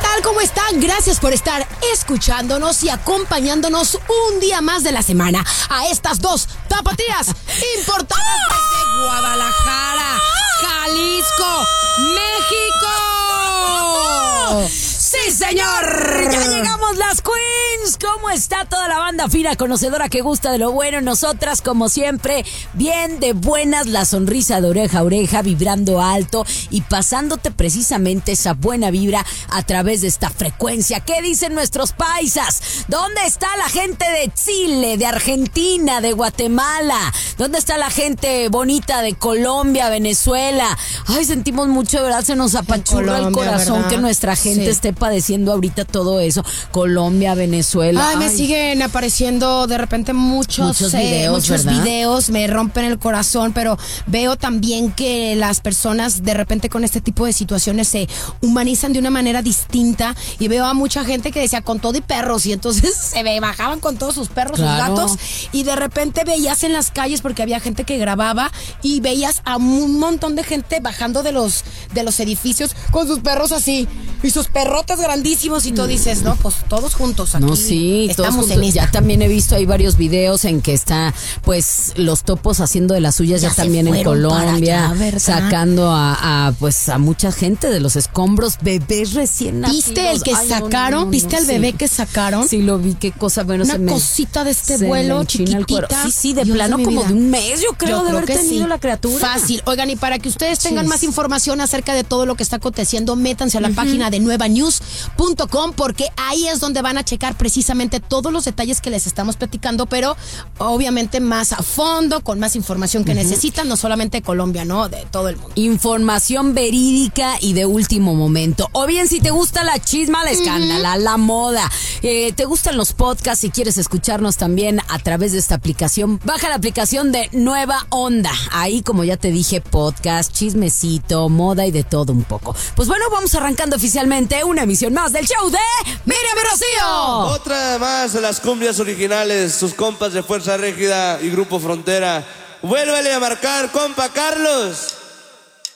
tal? ¿Cómo están? Gracias por estar escuchándonos y acompañándonos un día más de la semana a estas dos tapatías importadas desde Guadalajara, Jalisco, México. ¡Sí, señor! ¡Ya llegamos las Queens! ¿Cómo está toda la banda fina conocedora que gusta de lo bueno? Nosotras, como siempre, bien de buenas, la sonrisa de oreja a oreja, vibrando alto y pasándote precisamente esa buena vibra a través de esta frecuencia. ¿Qué dicen nuestros paisas? ¿Dónde está la gente de Chile, de Argentina, de Guatemala? ¿Dónde está la gente bonita de Colombia, Venezuela? Ay, sentimos mucho, de verdad, se nos apachurra el corazón, ¿verdad? Que nuestra gente esté padeciendo ahorita todo eso. Colombia, Venezuela. Ay, me siguen apareciendo de repente muchos videos, me rompen el corazón, pero veo también que las personas de repente con este tipo de situaciones se humanizan de una manera distinta y veo a mucha gente que decía con todo y perros y entonces bajaban con todos sus perros, claro, sus gatos, y de repente veías en las calles porque había gente que grababa y veías a un montón de gente bajando de los edificios con sus perros así y sus perrotes grandísimos y tú dices, no, pues todos juntos aquí. No, sí, estamos todos en esta. Ya también he visto ahí varios videos en que está, pues, los topos haciendo de las suyas ya también en Colombia, allá, sacando a mucha gente de los escombros, bebés recién nacidos. ¿Viste el que sacaron? ¿Viste al bebé que sacaron? Sí, lo vi, qué cosa, bueno, una cosita de este vuelo chiquitita. Sí, de plano como de un mes, yo creo de haber tenido la criatura. Fácil. Oigan, y para que ustedes tengan más información acerca de todo lo que está aconteciendo, métanse a la página de nuevanews.com porque ahí es donde van a checar precisamente todos los detalles que les estamos platicando, pero obviamente más a fondo, con más información que necesitan, no solamente de Colombia, ¿no? De todo el mundo. Información verídica y de último momento. O bien, si te gusta la chisma, la escándala, la moda, te gustan los podcasts y quieres escucharnos también a través de esta aplicación, baja la aplicación de Nueva Onda. Ahí, como ya te dije, podcast, chismecito, moda y de todo un poco. Pues bueno, vamos arrancando oficialmente una emisión más del show de Miriam y Rocío. Otra más de las cumbias originales, sus compas de Fuerza Régida y Grupo Frontera. Vuélvele a marcar, compa Carlos.